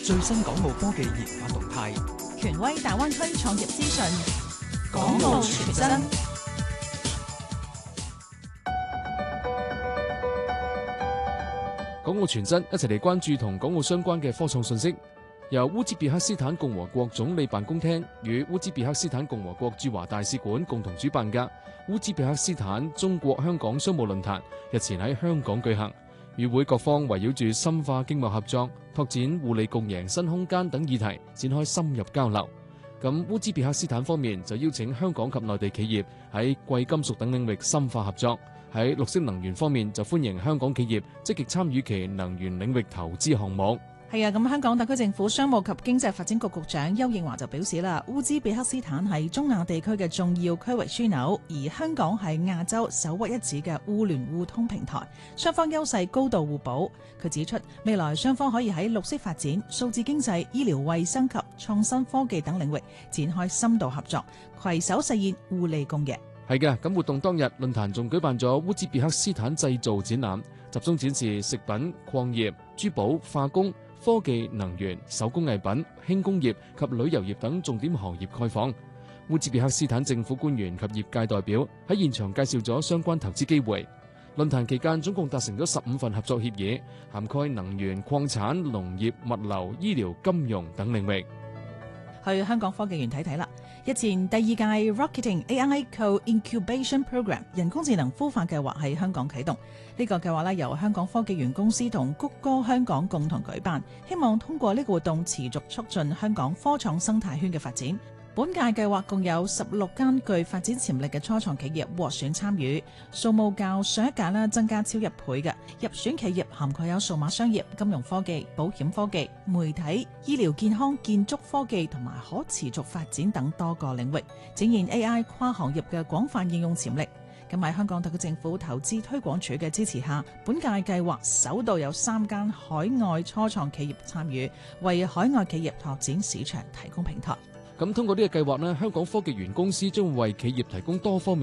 最新港澳科技研發動態， 權威大灣區創業資訊， 港澳傳真。 港澳傳真一齊嚟關注同港澳相關嘅科創信息。由烏茲別克斯坦共和國總理辦公廳與烏茲別克斯坦共和國駐華大使館共同主辦嘅烏茲別克斯坦中國香港商務論壇日前喺香港舉行。與會各方圍繞住深化經貿合作、拓展互利共贏新空間等議題展開深入交流。咁烏茲別克斯坦方面就邀請香港及內地企業喺貴金屬等領域深化合作。喺綠色能源方面就歡迎香港企業積極參與其能源領域投資項目。 係啊，咁香港特區政府商務及經濟發展局局長丘應樺就表示啦，烏茲別克斯坦係中亞地區嘅重要區域樞紐，而香港係亞洲首屈一指嘅互聯互通平台，雙方優勢高度互補。佢指出，未來雙方可以喺綠色發展、數字經濟、醫療衛生及創新科技等領域展開深度合作，攜手實現互利共贏。 係嘅，咁活動當日，論壇仲舉辦咗烏茲別克斯坦製造展覽，集中展示食品、礦業、珠寶、化工、科技、能源、手工藝品、輕工業及旅遊業等重點行業概況。烏茲別克斯坦政府官員及業界代表喺現場介紹咗相關投資機會。論壇期間總共達成咗15份合作協議，涵蓋能源、礦產、農業、物流、醫療、金融等領域。 去香港科技園睇睇啦！日前第2屆 Rocketing AI Co-Incubation Program 人工智能孵化計劃喺香港啟動。呢個計劃由香港科技園公司同谷歌香港共同舉辦，希望通過呢個活動持續促進香港科創生態圈嘅發展。本屆計劃共有16間具發展潛力嘅初創企業獲選參與，數目較上一屆增加超1倍嘅。入選企業涵蓋有數碼商業、金融科技、保險科技、媒體、醫療健康、建築科技同埋可持續發展等多個領域，展現 AI 跨行業嘅廣泛應用潛力。咁喺香港特區政府投資推廣署嘅支持下，本屆計劃首度有3間海外初創企業參與，為海外企業拓展市場提供平台。 咁通過呢個計劃呢，香港科技園公司將會為企業提供多方面